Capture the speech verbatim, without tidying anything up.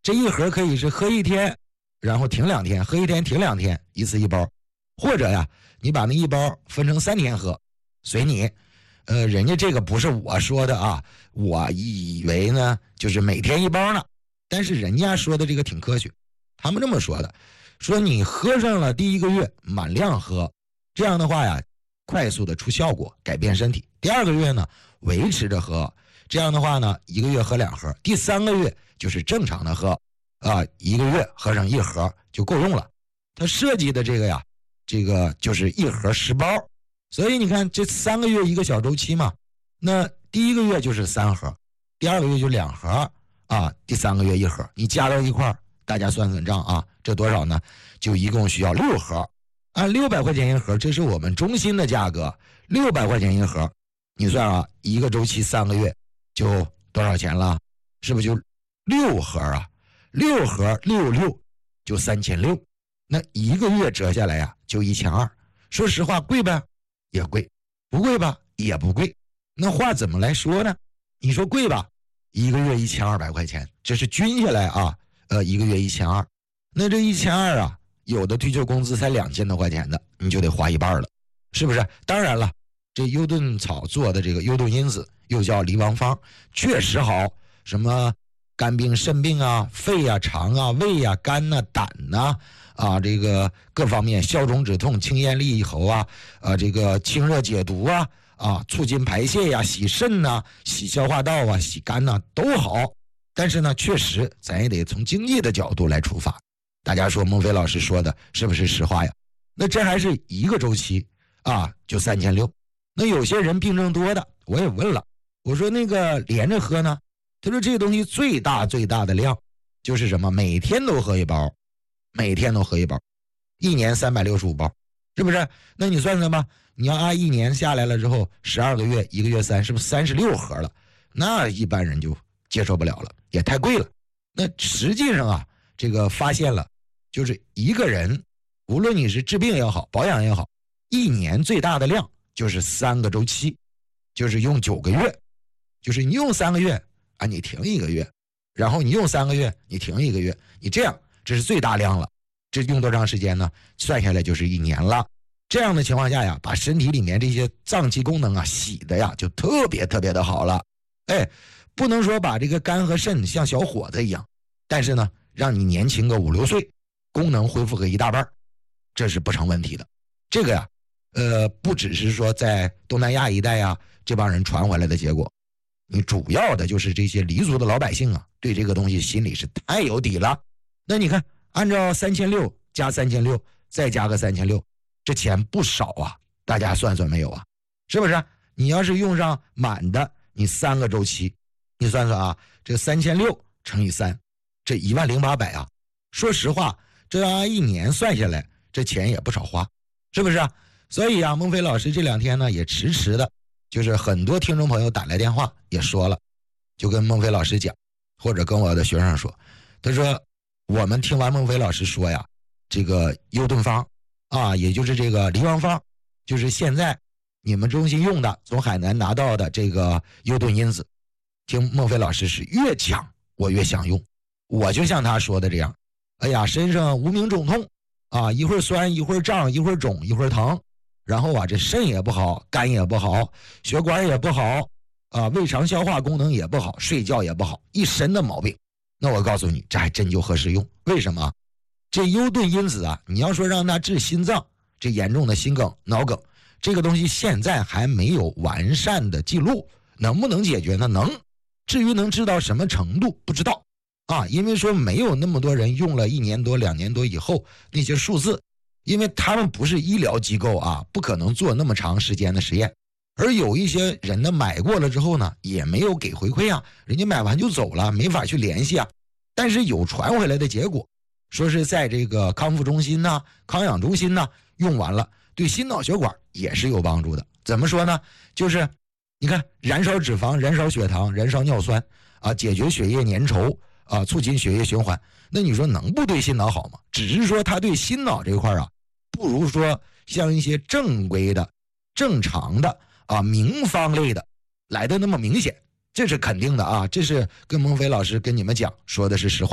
这一盒可以是喝一天，然后停两天，喝一天停两天，一次一包。或者呀，你把那一包分成三天喝，随你。呃，人家这个不是我说的啊，我以为呢就是每天一包呢，但是人家说的这个挺科学，他们这么说的，说你喝上了第一个月满量喝，这样的话呀，快速的出效果，改变身体。第二个月呢，维持着喝，这样的话呢，一个月喝两盒。第三个月就是正常的喝，啊，一个月喝上一盒就够用了。他设计的这个呀，这个就是一盒十包。所以你看这三个月一个小周期嘛，那第一个月就是三盒，第二个月就两盒啊，第三个月一盒，你加到一块儿，大家算算账啊，这多少呢？就一共需要六盒，按六百块钱一盒，这是我们中心的价格，六百块钱一盒，你算啊，一个周期三个月就多少钱了？是不是就六盒啊？六盒六六就三千六，那一个月折下来呀、啊，就一千二。说实话，贵呗？也贵，不贵吧？也不贵。那话怎么来说呢？你说贵吧，一个月一千二百块钱，这是均下来啊，呃，一个月一千二。那这一千二啊，有的退休工资才两千多块钱的，你就得花一半了，是不是？当然了，这优顿草做的这个优顿因子，又叫离王方，确实好，什么肝病、肾病啊、肺啊、肠啊、胃啊、肝啊、胆呐、啊，这个各方面消肿止痛、清咽利喉啊，啊，这个清热解毒啊，啊，促进排泄呀、洗肾呐、啊、洗消化道啊、洗肝呐、啊，都好。但是呢，确实咱也得从经济的角度来出发。大家说孟非老师说的是不是实话呀？那这还是一个周期啊，就三千六。那有些人病症多的，我也问了，我说那个连着喝呢？他说这个东西最大最大的量就是什么？每天都喝一包。每天都喝一包，一年三百六十五包，是不是？那你算算吧，你要按一年下来了之后，十二个月，一个月三，是不是三十六盒了？那一般人就接受不了了，也太贵了。那实际上啊，这个发现了，就是一个人，无论你是治病也好，保养也好，一年最大的量就是三个周期，就是用九个月，就是你用三个月啊，你停一个月，然后你用三个月，你停一个月，你这样。这是最大量了，这用多长时间呢？算下来就是一年了。这样的情况下呀，把身体里面这些脏器功能啊洗的呀就特别特别的好了。哎，不能说把这个肝和肾像小伙子一样，但是呢，让你年轻个五六岁，功能恢复个一大半，这是不成问题的。这个呀，呃，不只是说在东南亚一带呀这帮人传回来的结果，你主要的就是这些黎族的老百姓啊，对这个东西心里是太有底了。那你看，按照三千六加三千六，再加个三千六，这钱不少啊！大家算算没有啊？是不是？你要是用上满的，你三个周期，你算算啊，这三千六乘以三，这一万零八百啊！说实话，这要一年算下来，这钱也不少花，是不是啊？所以啊，孟非老师这两天呢也迟迟的，就是很多听众朋友打来电话也说了，就跟孟非老师讲，或者跟我的学生说，他说。我们听完孟非老师说呀，这个优顿方啊，也就是这个离王方，就是现在你们中心用的，从海南拿到的这个优顿因子，听孟非老师是越讲我越想用，我就像他说的这样，哎呀，身上无名肿痛啊，一会儿酸一会儿胀一会儿肿一会儿疼，然后啊这肾也不好，肝也不好，血管也不好啊，胃肠消化功能也不好，睡觉也不好，一身的毛病。那我告诉你，这还真就合适用。为什么？这优顿因子啊，你要说让它治心脏，这严重的心梗、脑梗，这个东西现在还没有完善的记录，能不能解决呢？能。至于能治到什么程度，不知道啊，因为说没有那么多人用了一年多、两年多以后那些数字，因为他们不是医疗机构啊，不可能做那么长时间的实验。而有一些人呢买过了之后呢，也没有给回馈啊，人家买完就走了，没法去联系啊。但是有传回来的结果，说是在这个康复中心呐、康养中心呐用完了，对心脑血管也是有帮助的。怎么说呢？就是你看，燃烧脂肪、燃烧血糖、燃烧尿酸啊，解决血液粘稠啊，促进血液循环。那你说能不对心脑好吗？只是说它对心脑这块啊，不如说像一些正规的、正常的。啊，名方类的来的那么明显，这是肯定的啊，这是跟孟非老师跟你们讲说的是实话。